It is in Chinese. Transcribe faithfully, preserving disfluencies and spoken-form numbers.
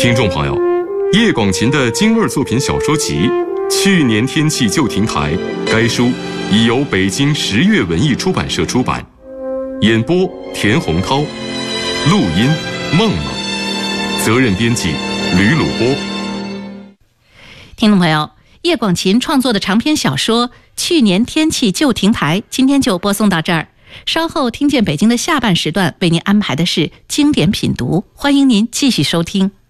听众朋友，叶广芩的京味作品小说集《去年天气就停台》，该书已由北京十月文艺出版社出版。演播田洪涛，录音梦梦，责任编辑吕鲁波。 听众朋友，叶广芩创作的长篇小说《去年天气就停台》，今天就播送到这儿。稍后听见北京的下半时段为您安排的是经典品读，欢迎您继续收听。